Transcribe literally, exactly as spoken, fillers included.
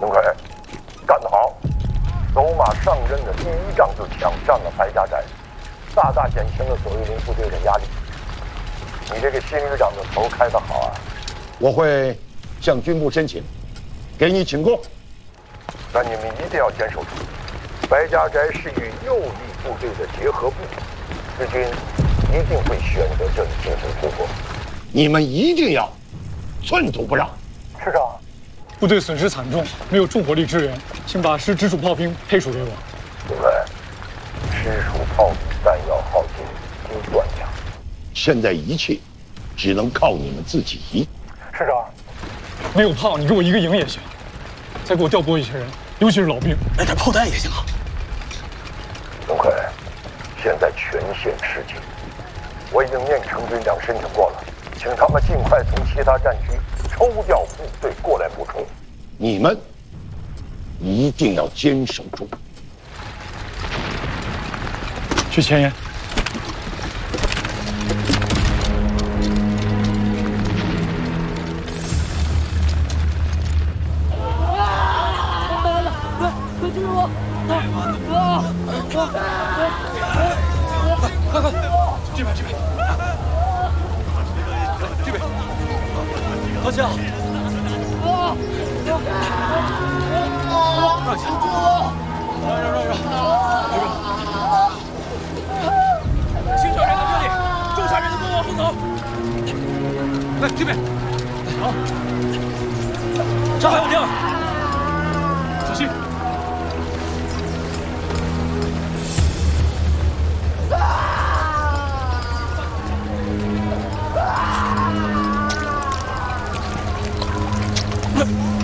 龙奎，干得好！走马上任的第一仗就抢占了白家寨，大大减轻了左右邻部队的压力。你这个新旅长的头开得好啊！ 我会向军部申请，给你请功。 但你们一定要坚守住，白家寨是与右翼部队的结合部，日军一定会选择这里进行突破。 你们一定要寸土不让。 师长。 部队损失惨重，没有重火力支援，请把师直属炮兵配属给我。 对不对？师属炮兵弹药耗尽，已经断粮。 现在一切只能靠你们自己。 师长， 没有炮，你给我一个营也行。再给我调拨一些人，尤其是老兵， 来点炮弹也行啊。 龙奎，现在全线吃紧，我已经面程军长申请过了，请他们尽快从其他战区抽调部队过来补充。 你们一定要坚守住。 去前沿。 快救我！啊！ 快快，这边这边，这边，何强。 让下，让让让让，清小人在这里，重杀人的跟往后走。来这边，好，这还有第二，小心。啊！